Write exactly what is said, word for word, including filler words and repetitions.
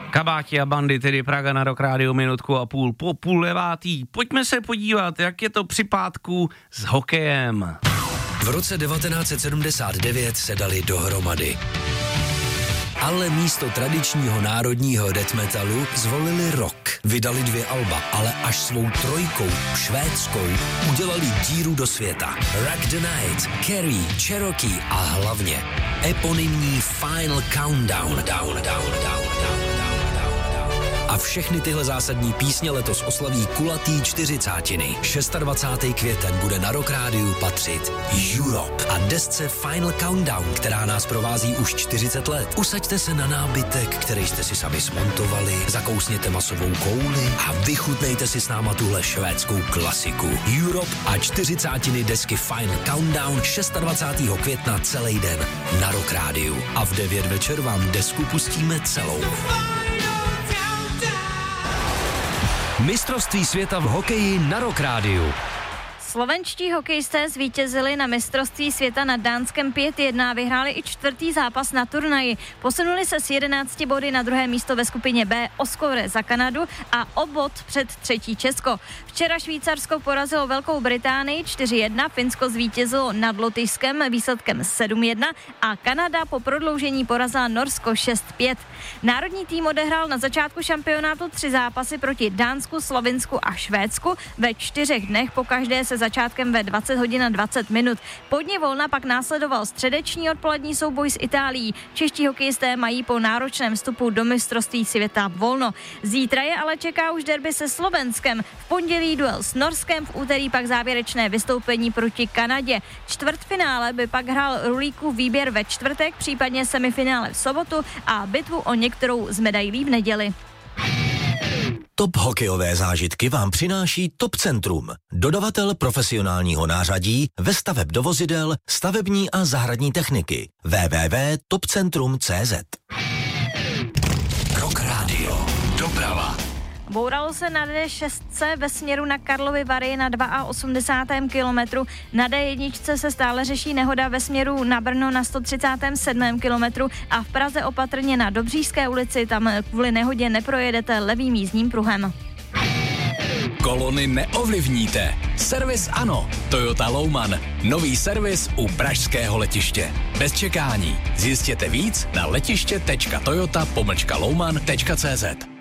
Kabáti a bandy, tedy Praga na Rock Rádiu, minutku a půl po půl devátý. Pojďme se podívat, jak je to při pátku s hokejem. V roce devatenáct set sedmdesát devět se dali dohromady. Ale místo tradičního národního death metalu zvolili rock. Vydali dvě alba, ale až svou trojkou, švédskou, udělali díru do světa. Rock the Night, Carrie, Cherokee a hlavně eponymní Final Countdown. Down, down, down, down, down. A všechny tyhle zásadní písně letos oslaví kulatý čtyřicátiny. dvacátého šestého květen bude na Rock Rádiu patřit Europe a desce Final Countdown, která nás provází už čtyřicet let. Usaďte se na nábytek, který jste si sami smontovali, zakousněte masovou kouli a vychutnejte si s náma tuhle švédskou klasiku. Europe a čtyřicátiny desky Final Countdown dvacátého šestého května celý den na Rock Rádiu. A v devět večer vám desku pustíme celou. Mistrovství světa v hokeji na Rock Rádiu. Slovenští hokejisté zvítězili na mistrovství světa nad Dánskem pět jedna a vyhráli i čtvrtý zápas na turnaji. Posunuli se s jedenácti body na druhé místo ve skupině B o skóre za Kanadu a o bod před třetí Česko. Včera Švýcarsko porazilo Velkou Británii čtyři jedna, Finsko zvítězilo nad Lotyšskem výsledkem sedm jedna a Kanada po prodloužení porazila Norsko šest pět. Národní tým odehrál na začátku šampionátu tři zápasy proti Dánsku, Slovinsku a Švédsku. Ve čtyřech dnech po každé se začátkem ve dvacet hodin a dvacet minut. Po dni volna pak následoval středeční odpolední souboj s Itálií. Čeští hokejisté mají po náročném vstupu do mistrovství světa volno. Zítra je ale čeká už derby se Slovenskem. V pondělí duel s Norskem, v úterý pak závěrečné vystoupení proti Kanadě. Čtvrtfinále by pak hrál Rulíkův výběr ve čtvrtek, případně semifinále v sobotu a bitvu o některou z medailí v neděli. Top hokejové zážitky vám přináší Top Centrum, dodavatel profesionálního nářadí ve staveb do vozidel, stavební a zahradní techniky. w w w tečka top centrum tečka c z. Rock Radio. Doprava. Bouralo se na D šest ve směru na Karlovy Vary na osmdesátém druhém kilometru. Na D jedna se stále řeší nehoda ve směru na Brno na sto třicátém sedmém kilometru a v Praze opatrně na Dobříšské ulici, tam kvůli nehodě neprojedete levým jízdním pruhem. Kolony neovlivníte. Servis ano. Toyota Louman. Nový servis u pražského letiště. Bez čekání. Zjistěte víc na letiště tečka toyota pomlčka louman tečka c z.